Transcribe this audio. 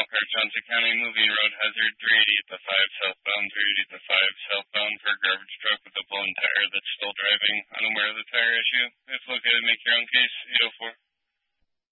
Lockhart, Johnson County, moving road hazard 380 at the 5 southbound, 380 at the 5 southbound for a garbage truck with a blown tire that's still driving, unaware of the tire issue. If located, make your own case, 804.